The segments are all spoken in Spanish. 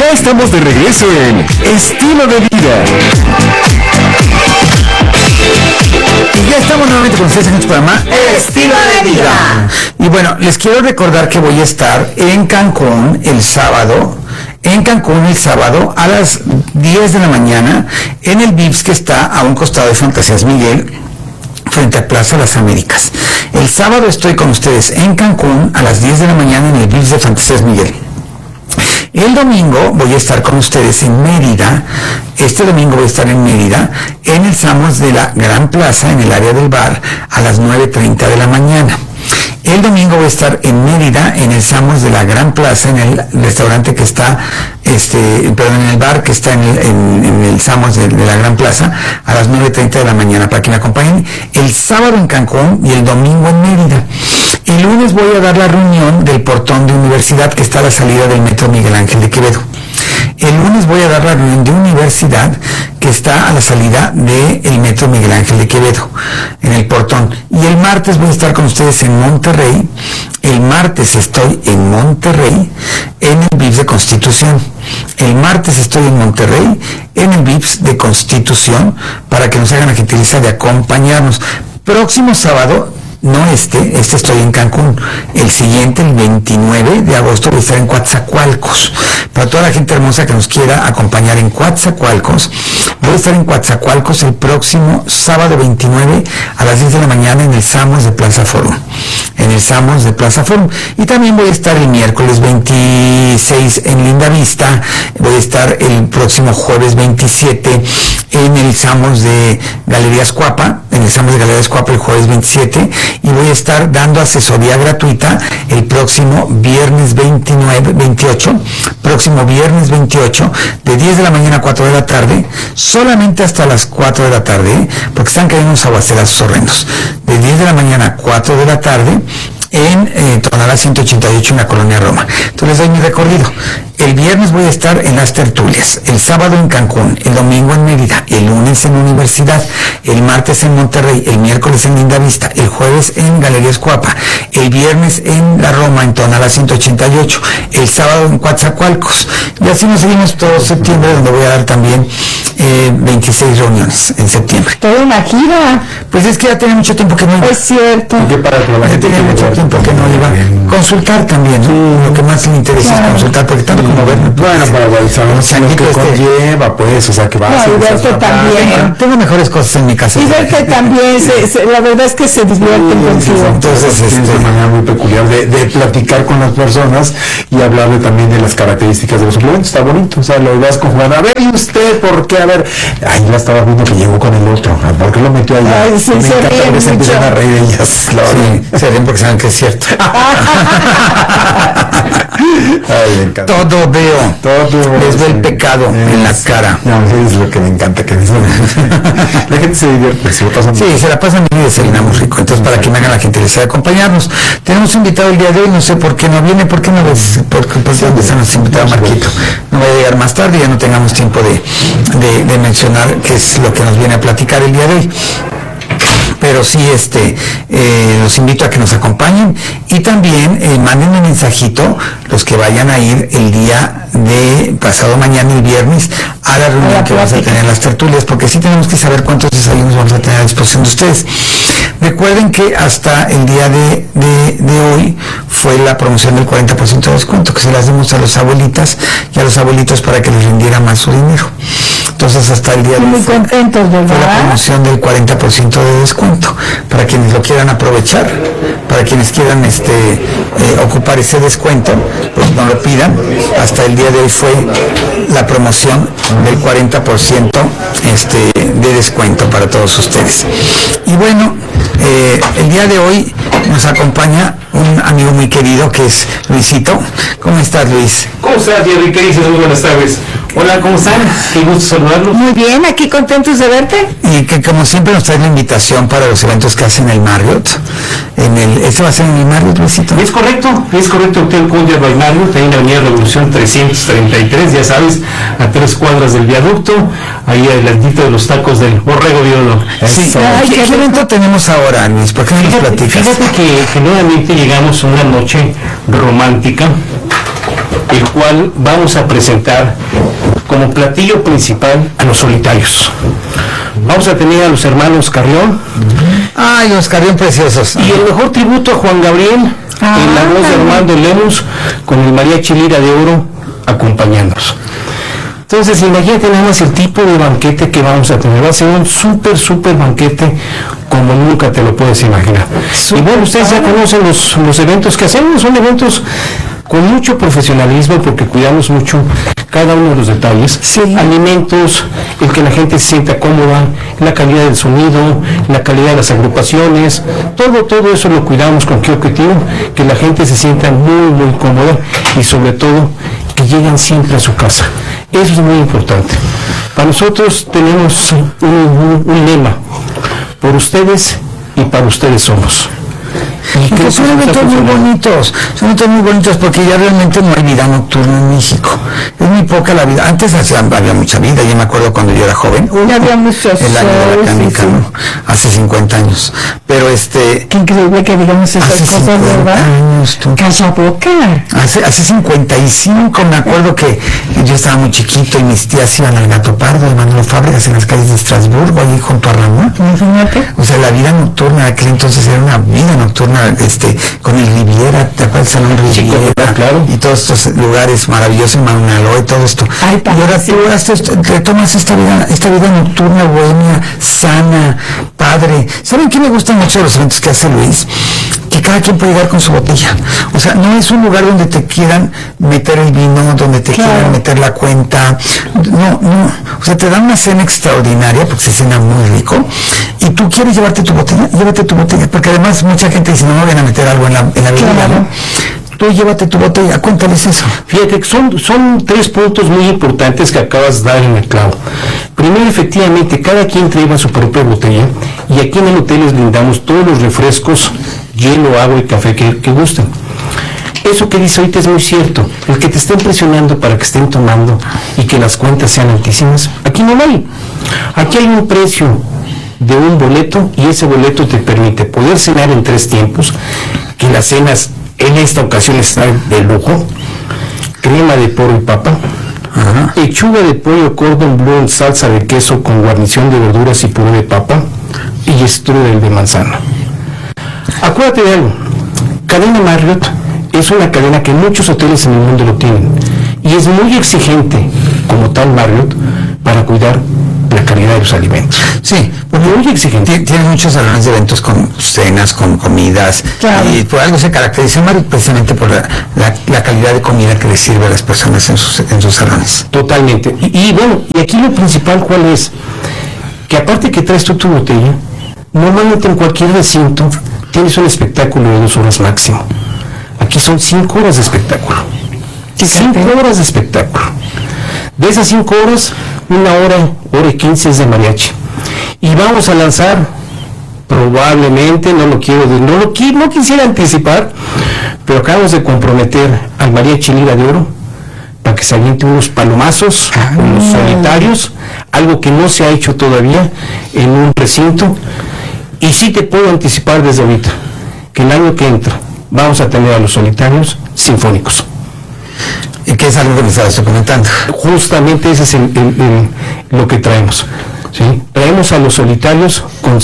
Ya estamos de regreso en Estilo de Vida. Y ya estamos nuevamente con ustedes en este programa Estilo de Vida. Y bueno, les quiero recordar que voy a estar en Cancún el sábado. A las 10 de la mañana en el VIPS que está a un costado de Fantasías Miguel, frente a Plaza Las Américas. El sábado estoy con ustedes en Cancún a las 10 de la mañana en el VIPS de Fantasías Miguel. El domingo voy a estar con ustedes en Mérida. Este domingo voy a estar en Mérida, en el Samos de la Gran Plaza, en el área del bar, a las 9:30 de la mañana. El domingo voy a estar en Mérida, en el Samos de la Gran Plaza, en el restaurante que está, en el bar que está en el Samos de la Gran Plaza, a las 9:30 de la mañana, para que me acompañen el sábado en Cancún y el domingo en Mérida. El lunes voy a dar la reunión del portón de universidad que está a la salida del Metro Miguel Ángel de Quevedo. El lunes voy a dar la reunión de universidad que está a la salida del Metro Miguel Ángel de Quevedo, en el portón. Y el martes voy a estar con ustedes en Monterrey. El martes estoy en Monterrey, en el VIPS de Constitución. El martes estoy en Monterrey, en el VIPS de Constitución, para que nos hagan la gentileza de acompañarnos. Próximo sábado, no este estoy en Cancún. El siguiente, el 29 de agosto, voy a estar en Coatzacoalcos. Para toda la gente hermosa que nos quiera acompañar en Coatzacoalcos, voy a estar en Coatzacoalcos el próximo sábado 29 a las 10 de la mañana en el Samos de Plaza Forum. Y también voy a estar el miércoles 26 en Linda Vista. Voy a estar el próximo jueves 27 en el Samos de Galerías Cuapa, el jueves 27. Y voy a estar dando asesoría gratuita el próximo viernes 28, de 10 de la mañana a 4 de la tarde, solamente hasta las 4 de la tarde, porque están cayendo unos aguacerazos horrendos. De 10 de la mañana a 4 de la tarde, en Tonalá 188 en la Colonia Roma. Entonces les doy mi recorrido. El viernes voy a estar en las tertulias, el sábado en Cancún, el domingo en Mérida, el lunes en Universidad, el martes en Monterrey, el miércoles en Linda Vista, el jueves en Galerías Cuapa, el viernes en la Roma, en Tonalá 188, el sábado en Coatzacoalcos. Y así nos seguimos todo septiembre, donde voy a dar también 26 reuniones en septiembre. Toda una gira. Pues es que ya tenía mucho tiempo que no iba. Es cierto. Ya tenía mucho tiempo que no iba. Consultar también, ¿no? Lo que más le interesa es consultar, porque tanto como ver. Bueno, para sabemos lo que conlleva, pues, o sea, que va a ser. Y verte también. Tengo mejores cosas en mi casa. Y verte también, la verdad es que se divierten contigo. Entonces, es una manera muy peculiar de platicar con las personas y hablarle también de las características de los suplementos. Está bonito, o sea, lo vas conjugando. A ver, ¿y usted por qué? A ver, ahí la estaba viendo que llegó con el otro. ¿Por qué lo metió allá? Ay, sí, se ríen mucho. Se empiezan a reír ellas. Sí, se ríen porque saben que es cierto. Ay, me encanta. Todo veo. Les ve el pecado en la cara. No, es lo que me encanta, que la gente se divierte, se lo pasan. Sí, se la pasan bien y desayunamos rico. Entonces, para que me hagan la gentileza de acompañarnos. Tenemos un invitado el día de hoy, no sé por qué no viene, ¿por qué no ves? Porque pues dónde está nuestro invitado Marquito. No va a llegar más tarde, ya no tengamos tiempo de mencionar qué es lo que nos viene a platicar el día de hoy. Pero sí, los invito a que nos acompañen y también manden un mensajito los que vayan a ir el día de pasado mañana, el viernes, a la reunión que vamos a tener en las tertulias, porque sí tenemos que saber cuántos desayunos vamos a tener a disposición de ustedes. Recuerden que hasta el día de hoy fue la promoción del 40% de descuento, que se las dimos a las abuelitas y a los abuelitos para que les rindiera más su dinero. Entonces hasta el día de hoy muy contentos, ¿verdad? Fue la promoción del 40% de descuento para quienes lo quieran aprovechar, para quienes quieran ocupar ese descuento, pues no lo pidan. Hasta el día de hoy fue la promoción del 40% de descuento para todos ustedes. Y bueno, el día de hoy nos acompaña un amigo muy querido que es Luisito. ¿Cómo estás, Luis? ¿Cómo estás, Jerry? ¿Qué dices? Muy buenas tardes. Hola, ¿cómo están? Qué gusto saludarlos. Muy bien, aquí contentos de verte. Y que como siempre nos trae la invitación para los eventos que hacen en el Marriott. ¿Eso va a ser en el Marriott, Luisito? Es correcto, Hotel Conde by Marriott, ahí en la Avenida Revolución 333, ya sabes, a 3 cuadras del viaducto, ahí adelantito de los tacos del Borrego Violo. Sí. ¿Qué evento tenemos ahora, Luis? ¿Por qué no nos platicas? Fíjate que nuevamente llegamos a una noche romántica el cual vamos a presentar como platillo principal a los solitarios. Vamos a tener a los hermanos Carrión. Ay, los Carrión preciosos. Y el mejor tributo a Juan Gabriel, en la voz de Armando Lemus, con el mariachi Lira de Oro acompañándonos. Entonces, imagínate nada más el tipo de banquete que vamos a tener. Va a ser un súper banquete como nunca te lo puedes imaginar. Y bueno, ustedes ya conocen los eventos que hacemos. Son eventos con mucho profesionalismo porque cuidamos mucho cada uno de los detalles. Sí. Alimentos, el que la gente se sienta cómoda, la calidad del sonido, la calidad de las agrupaciones, todo eso lo cuidamos. ¿Con qué objetivo? Que la gente se sienta muy cómoda y sobre todo que lleguen siempre a su casa. Eso es muy importante. Para nosotros tenemos un lema: por ustedes y para ustedes somos. Y creo que son eventos muy bonitos, porque ya realmente no hay vida nocturna en México. Es muy poca la vida. Antes había mucha vida, yo me acuerdo cuando yo era joven. Ya había muchos el año de la canica, sí. ¿no? Hace 50 años. Pero Qué increíble que digamos esas hace cosas, 50 ¿verdad? años, tú. Calla boca. Hace 55, me acuerdo que yo estaba muy chiquito y mis tías iban al Gato Pardo de Manuel Fábregas en las calles de Estrasburgo, allí junto a Ramón. Imagínate. O sea, la vida nocturna de aquel entonces era una vida nocturna, con el Riviera, ¿te acuerdas del Salón Riviera? Claro. Y todos estos lugares maravillosos, Maunaloa y todo esto. Ay, y ahora tú retomas esta vida nocturna, bohemia, sana, padre. ¿Saben qué me gustan mucho de los eventos que hace Luis? Que cada quien puede llegar con su botella. O sea, no es un lugar donde te quieran meter el vino, donde te quieran meter la cuenta. No. O sea, te dan una cena extraordinaria, porque se cena muy rico, y tú quieres llevarte tu botella, llévate tu botella, porque además mucha gente dice, no me van a meter algo en la bebida, ¿no? Tú llévate tu botella, cuéntales eso. Fíjate que son 3 puntos muy importantes que acabas de dar en el clavo. Primero, efectivamente, cada quien trae su propia botella, y aquí en el hotel les brindamos todos los refrescos, hielo, agua y café que gusten. Eso que dice ahorita es muy cierto. El que te estén presionando para que estén tomando y que las cuentas sean altísimas, aquí no hay. Aquí hay un precio de un boleto, y ese boleto te permite poder cenar en 3 tiempos, que las cenas en esta ocasión están de lujo: crema de poro y papa, pechuga de pollo cordon bleu en salsa de queso con guarnición de verduras y puré de papa, y strudel de manzana. Acuérdate de algo: Cadena Marriott es una cadena que muchos hoteles en el mundo lo tienen, y es muy exigente como tal Marriott para cuidar la calidad de los alimentos. Sí, Muy exigente. tiene muchos salones de eventos con cenas, con comidas, y por algo se caracteriza Marriott, precisamente por la calidad de comida que les sirve a las personas en sus salones. Totalmente. Y bueno, y aquí lo principal, ¿cuál es? Que aparte que traes tú tu botella, normalmente en cualquier recinto tienes un espectáculo de 2 horas máximo. Aquí son 5 horas de espectáculo. 5 horas de espectáculo. De esas 5 horas, 1 hora y 15 es de mariachi. Y vamos a lanzar, probablemente, no quisiera anticipar, pero acabamos de comprometer al mariachi Lira de Oro para que se aviente unos palomazos, unos solitarios, algo que no se ha hecho todavía en un recinto. Y sí te puedo anticipar desde ahorita que el año que entra vamos a tener a los solitarios sinfónicos. Y que es algo que me estabas comentando. Justamente ese es lo que traemos. ¿Sí? Traemos a los solitarios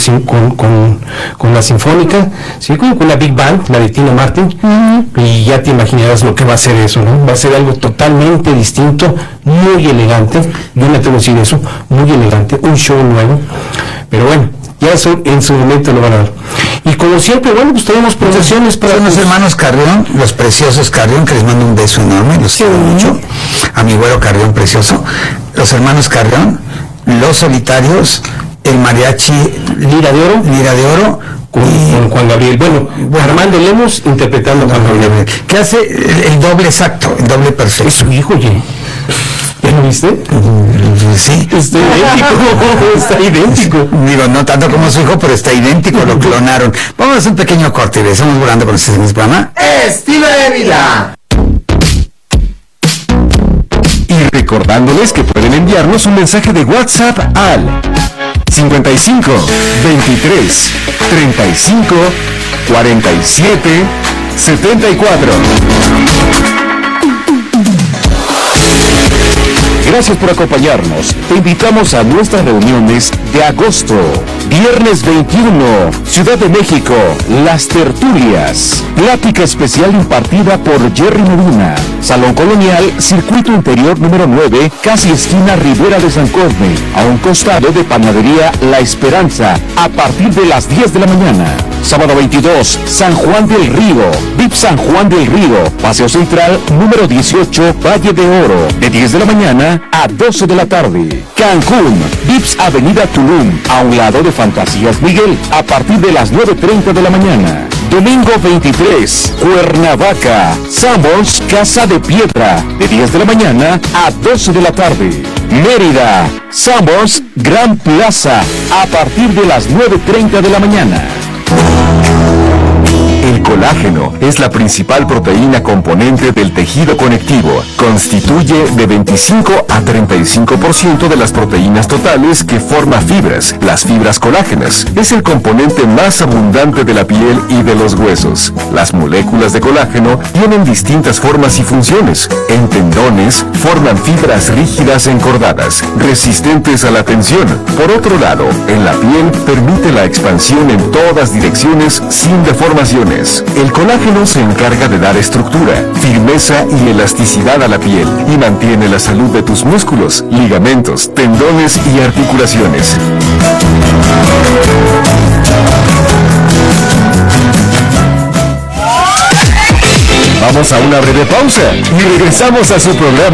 con la sinfónica, ¿sí? con la Big Band, la de Tino Martin, y ya te imaginarás lo que va a ser eso, ¿no? Va a ser algo totalmente distinto, muy elegante, yo me atrevo a decir eso, muy elegante, un show nuevo, pero bueno, ya eso en su momento lo van a ver. Y como siempre, bueno, pues tenemos promociones para los hermanos Carrión, los preciosos Carrión, que les mando un beso enorme, los quiero mucho, a mi güero Carrión precioso, los hermanos Carrión, los solitarios, el mariachi Lira de Oro con Juan Gabriel. Bueno, Armando Lemus interpretando a Juan Gabriel. Que hace el doble exacto, el doble perfecto. Es su hijo, oye. ¿Ya lo viste? Sí. Está idéntico. Digo, no tanto como su hijo, pero está idéntico, lo clonaron. Vamos a hacer un pequeño corte y regresamos volando con este programa. Estilo de vida. Y recordándoles que pueden enviarnos un mensaje de WhatsApp al 55 23 35 47 74. Gracias por acompañarnos. Te invitamos a nuestras reuniones de agosto. Viernes 21, Ciudad de México, Las Tertulias. Plática especial impartida por Jerry Medina. Salón Colonial, Circuito Interior número 9, casi esquina Ribera de San Cosme, a un costado de Panadería La Esperanza, a partir de las 10 de la mañana. Sábado 22, San Juan del Río, VIP San Juan del Río, Paseo Central número 18, Valle de Oro, de 10 de la mañana a 12 de la tarde. Cancún, VIPS Avenida Tulum, a un lado de Fantasías Miguel, a partir de las 9:30 de la mañana. Domingo 23, Cuernavaca, Samos, Casa de Piedra, de 10 de la mañana a 12 de la tarde. Mérida, Samos, Gran Plaza, a partir de las 9:30 de la mañana. El colágeno es la principal proteína componente del tejido conectivo. Constituye de 25 a 35% de las proteínas totales que forma fibras, las fibras colágenas. Es el componente más abundante de la piel y de los huesos. Las moléculas de colágeno tienen distintas formas y funciones. En tendones, forman fibras rígidas encordadas, resistentes a la tensión. Por otro lado, en la piel permite la expansión en todas direcciones sin deformaciones. El colágeno se encarga de dar estructura, firmeza y elasticidad a la piel y mantiene la salud de tus músculos, ligamentos, tendones y articulaciones. Vamos a una breve pausa y regresamos a su programa